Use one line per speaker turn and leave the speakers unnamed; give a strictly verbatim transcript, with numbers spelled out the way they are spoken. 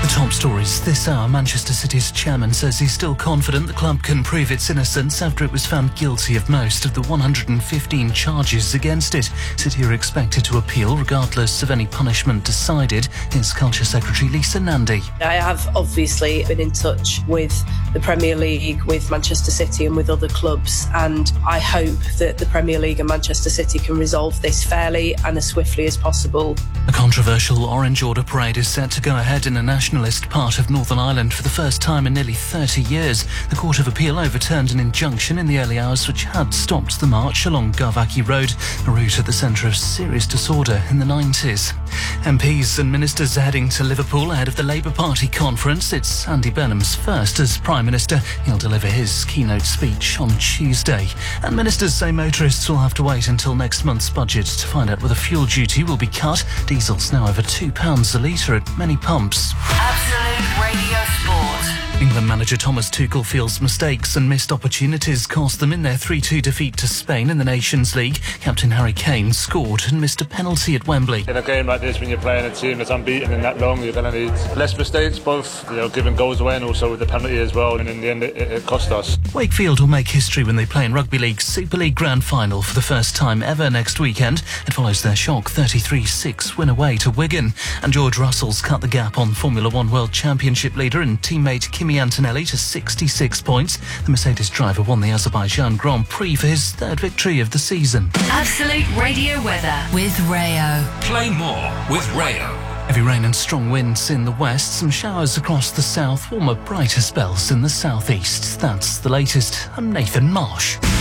Top stories this hour. Manchester City's chairman says he's still confident the club can prove its innocence after it was found guilty of most of the one hundred fifteen charges against it. City are expected to appeal regardless of any punishment decided. Here's Culture Secretary Lisa Nandy.
I have obviously been in touch with the Premier League, with Manchester City and with other clubs, and I hope that the Premier League and Manchester City can resolve this fairly and as swiftly as possible.
A controversial Orange Order parade is set to go ahead in a nationalist part of Northern Ireland for the first time in nearly thirty years. The Court of Appeal overturned an injunction in the early hours which had stopped the march along Garvaki Road, a route at the centre of serious disorder in the nineties. M Ps and ministers are heading to Liverpool ahead of the Labour Party conference. It's Andy Burnham's first as Prime Minister. He'll deliver his keynote speech on Tuesday. And ministers say motorists will have to wait until next month's budget to find out whether fuel duty will be cut. Diesel's now over two pounds a litre at many pumps.
Absolute Radio Sport.
England manager Thomas Tuchel feels mistakes and missed opportunities cost them in their three two defeat to Spain in the Nations League. Captain Harry Kane scored and missed a penalty at Wembley.
In a game like this, when you're playing a team that's unbeaten in that long, you're going to need less mistakes, both you know, giving goals away and also with the penalty as well. And in the end, it, it cost us.
Wakefield will make history when they play in Rugby League's Super League Grand Final for the first time ever next weekend. It follows their shock thirty-three six win away to Wigan. And George Russell's cut the gap on Formula One World Championship leader and teammate Kimi Antonelli to sixty-six points. The Mercedes driver won the Azerbaijan Grand Prix for his third victory of the season.
Absolute Radio weather with Rayo.
Play more with Rayo.
Heavy rain and strong winds in the west, some showers across the south, warmer, brighter spells in the southeast. That's the latest. I'm Nathan Marsh.